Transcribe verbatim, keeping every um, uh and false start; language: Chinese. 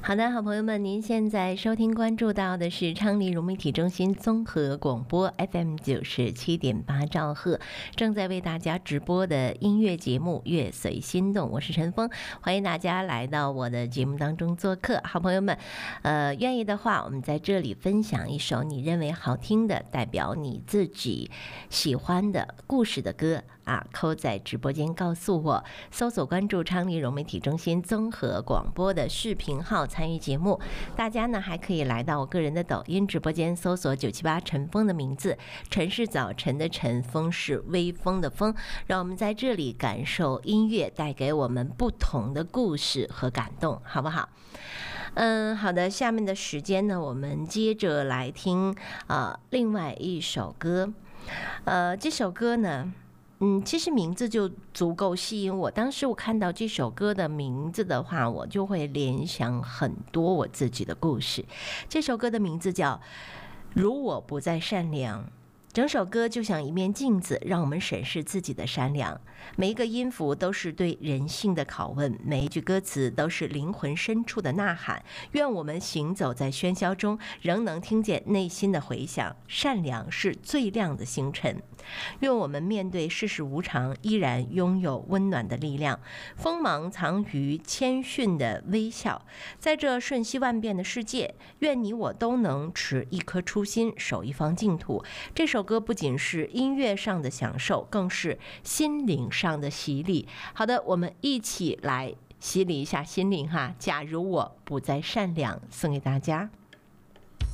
好的，好朋友们，您现在收听关注到的是昌黎融媒体中心综合广播 F M 九十七点八兆赫，正在为大家直播的音乐节目《乐随心动》，我是陈峰，欢迎大家来到我的节目当中做客。好朋友们，呃，愿意的话，我们在这里分享一首你认为好听的、代表你自己喜欢的故事的歌啊，扣在直播间告诉我，搜索关注昌黎融媒体中心综合广播的视频号参与节目。大家呢还可以来到我个人的抖音直播间，搜索九七八陈峰的名字，晨是早晨的晨，风是微风的风，让我们在这里感受音乐带给我们不同的故事和感动，好不好？嗯，好的，下面的时间呢，我们接着来听呃另外一首歌，呃这首歌呢。嗯，其实名字就足够吸引我。当时我看到这首歌的名字的话，我就会联想很多我自己的故事。这首歌的名字叫《如我不再善良》。整首歌就像一面镜子，让我们审视自己的善良。每一个音符都是对人性的拷问，每一句歌词都是灵魂深处的呐喊。愿我们行走在喧嚣中，仍能听见内心的回响。善良是最亮的星辰。愿我们面对世事无常，依然拥有温暖的力量。锋芒藏于谦逊的微笑。在这瞬息万变的世界，愿你我都能持一颗初心，守一方净土。这首歌不仅是音乐上的享受，更是心灵上的洗礼。好的，我们一起来洗礼一下心灵哈。假如我不再善良，送给大家。